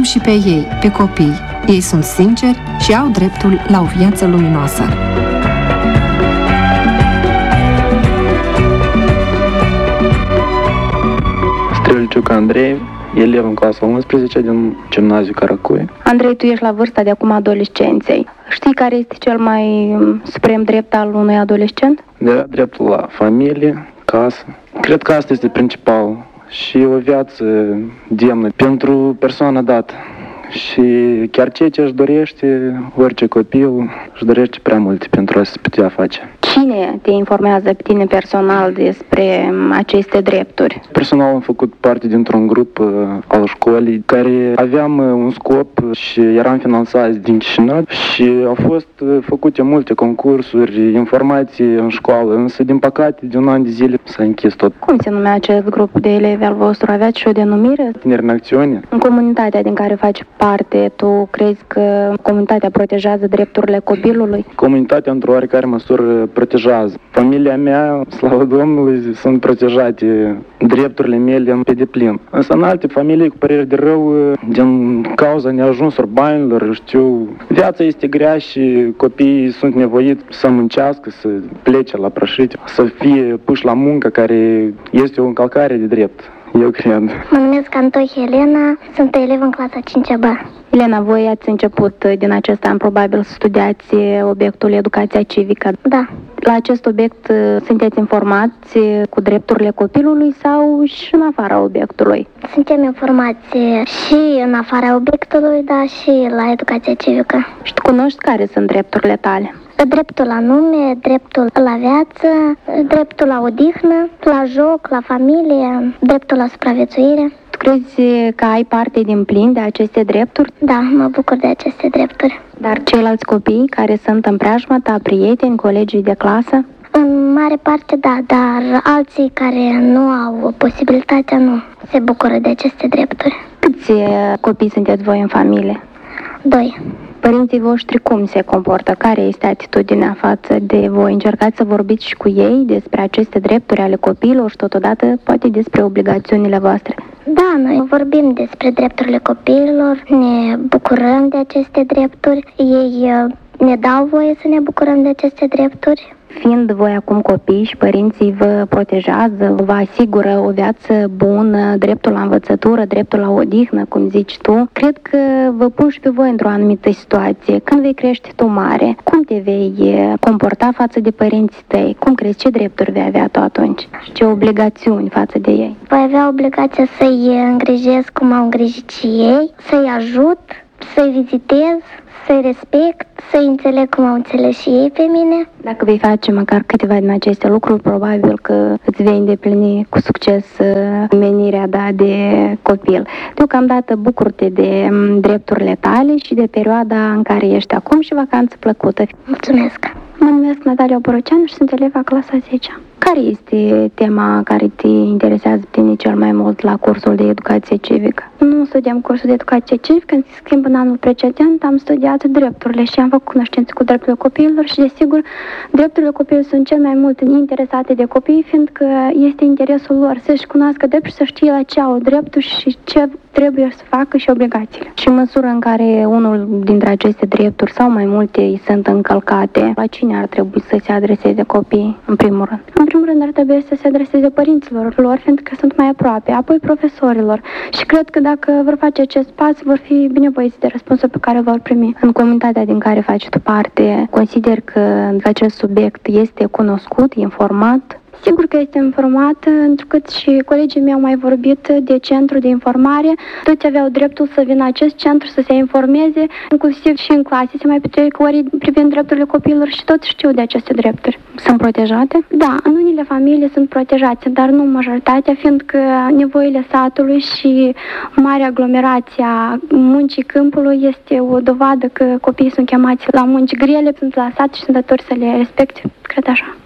și pe ei, pe copii. Ei sunt sinceri și au dreptul la o viață luminoasă. Strelciuc Andrei, elev în clasa 11 din Gimnaziul Caracui. Andrei, tu ești la vârsta de acum adolescenței. Știi care este cel mai suprem drept al unui adolescent? De dreptul la familie, casă. Cred că asta este principal și o viață demnă pentru persoana dată. Și chiar ceea ce își dorește, orice copil își dorește prea multe pentru a se putea face. Cine te informează pe tine personal despre aceste drepturi? Personal am făcut parte dintr-un grup al școlii care aveam un scop și eram finanțați din Chișinău și au fost făcute multe concursuri, informații în școală, însă din păcate de un an de zile s-a închis tot. Cum se numea acest grup de elevi al vostru? Aveați și o denumire? Tineri în acțiune. În comunitatea din care faci parte, tu crezi că comunitatea protejează drepturile copilului? Comunitatea într-o oarecare măsură protejează. Familia mea, slavă Domnului, sunt protejate drepturile mele pe deplin. Însă în alte familii, cu părere de rău, din cauza neajunsuri banilor, știu, viața este grea și copiii sunt nevoiți să muncească, să plece la prășit, să fie puși la muncă, care este o încălcare de drept. Eu cred. Mă numesc Antohie Elena, sunt elev în clasa 5-a. Elena, voi ați început din acest an probabil să studiați obiectul educația civică. Da. La acest obiect sunteți informați cu drepturile copilului sau și în afara obiectului? Suntem informați și în afara obiectului, dar și la educația civică. Și tu cunoști care sunt drepturile tale? Dreptul la nume, dreptul la viață, dreptul la odihnă, la joc, la familie, dreptul la supraviețuire. Tu crezi că ai parte din plin de aceste drepturi? Da, mă bucur de aceste drepturi. Dar ceilalți copii care sunt în preajma ta, prieteni, colegii de clasă? În mare parte da, dar alții care nu au posibilitatea nu se bucură de aceste drepturi. Câți copii sunteți voi în familie? 2. Părinții voștri cum se comportă? Care este atitudinea față de voi? Încercați să vorbiți și cu ei despre aceste drepturi ale copiilor și totodată poate despre obligațiunile voastre? Da, noi vorbim despre drepturile copiilor, ne bucurăm de aceste drepturi, ei ne dau voie să ne bucurăm de aceste drepturi. Fiind voi acum copii și părinții vă protejează, vă asigură o viață bună, dreptul la învățătură, dreptul la odihnă, cum zici tu, cred că vă pun și pe voi într-o anumită situație. Când vei crește tu mare, cum te vei comporta față de părinții tăi? Cum crezi, ce drepturi vei avea tu atunci? Și ce obligațiuni față de ei? Voi avea obligația să-i îngrijesc cum au îngrijit și ei, să-i ajut, să-i vizitez, să-i respect, să-i înțeleg cum au înțeles și ei pe mine. Dacă vei face măcar câteva din aceste lucruri, probabil că îți vei îndeplini cu succes menirea de copil. Deocamdată bucur-te de drepturile tale și de perioada în care ești acum și vacanță plăcută. Mulțumesc! Mă numesc Natalia Boroceanu și sunt eleva clasa 10. Care este tema care te interesează pe tine cel mai mult la cursul de educație civică? Nu studiam cursul de educație civică, în schimb în anul precedent am studiat drepturile și am făcut cunoștințe cu drepturile copiilor și desigur drepturile copiilor sunt cel mai mult interesate de copii, fiindcă este interesul lor să-și cunoască dreptul și să știe la ce au dreptul și ce trebuie să facă și obligațiile. Și în măsura în care unul dintre aceste drepturi sau mai multe îi sunt încălcate, la cine ar trebui să se adreseze copiii în primul rând? În primul rând ar trebui să se adreseze părinților lor, fiindcă sunt mai aproape, apoi profesorilor. Și cred că dacă vor face acest pas, vor fi binevoiți de răspunsul pe care vor primi. În comunitatea din care faci tu parte, consider că acest subiect este cunoscut, informat. Sigur că este informată, întrucât și colegii mei au mai vorbit de centru de informare. Toți aveau dreptul să vină acest centru să se informeze, inclusiv și în clase se mai petrec ori privind drepturile copiilor și toți știu de aceste drepturi. Sunt protejate? Da, în unele familii sunt protejate, dar nu majoritatea, fiindcă nevoile satului și marea aglomerație a muncii câmpului este o dovadă că copiii sunt chemați la munci grele, sunt la sat și sunt datori să le respecte. Cred așa.